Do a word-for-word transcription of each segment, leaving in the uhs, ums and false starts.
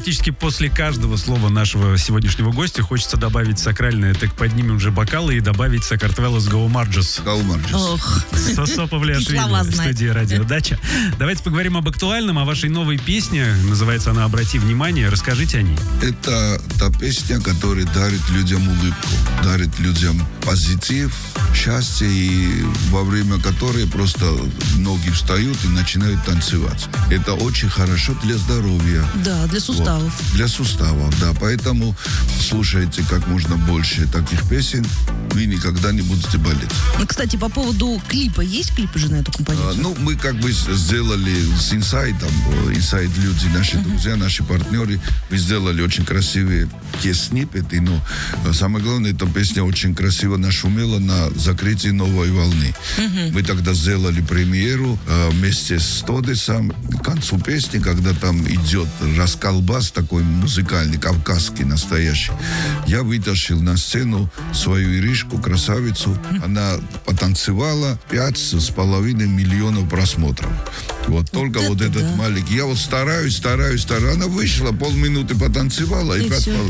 практически после каждого слова нашего сегодняшнего гостя хочется добавить сакральное. Так поднимем же бокалы и добавить Сакартвелос Гаумарджос. Гаумарджос. Ох. Сосо Павлиашвили в студии «Радио Дача». Давайте поговорим об актуальном, о вашей новой песне. Называется она «Обрати внимание». Расскажите о ней. Это та песня, которая дарит людям улыбку, дарит людям позитив, счастье, и во время которой просто многие встают и начинают танцевать. Это очень хорошо для здоровья. Да, для суставов. Вот, для суставов, да. Поэтому слушайте как можно больше таких песен, вы никогда не будете болеть. Ну, кстати, по поводу клипа. Есть клипы же на эту композицию? А, ну, мы как бы сделали с инсайдом, инсайд люди, наши uh-huh. друзья, наши партнеры, мы сделали очень красивые те сниппеты, но самое главное, эта песня очень красиво нашумела на закрытии новой волны. Uh-huh. Мы тогда сделали премьеру а, вместе с Тодесом. К концу песни, когда там идет расколбас такой музыкальный, кавказский, настоящий, я вытащил на сцену свою Иришку, красавицу. Она потанцевала, пять с половиной миллионов просмотров. Вот только вот, вот этот да. маленький. Я вот стараюсь, стараюсь, стараюсь. Она вышла, полминуты потанцевала и, и пропала.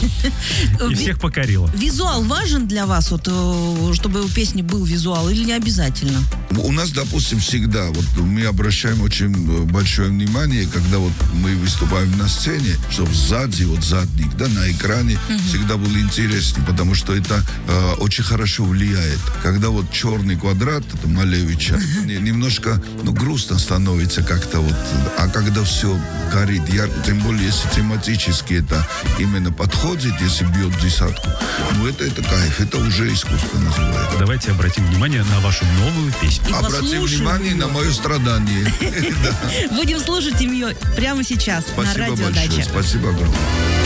Да. И всех покорила. Визуал важен для вас, вот, чтобы у песни был визуал, или не обязательно? У нас, допустим, всегда, вот мы обращаем очень большое внимание, когда вот мы выступаем на сцене, чтобы сзади, вот задник, да, на экране угу. всегда было интереснее, потому что это э, очень хорошо влияет. Когда вот черный квадрат, это Малевича, немножко, ну, грустно становится как-то вот, а когда все горит, ярко, тем более, если тематически это именно подходит, если бьет десятку, ну, это, это кайф, это уже искусство называется. Давайте обратим внимание на вашу новую песню. И обратим внимание на мое страдание. Будем слушать ее прямо сейчас на Радио Дача. Спасибо огромное.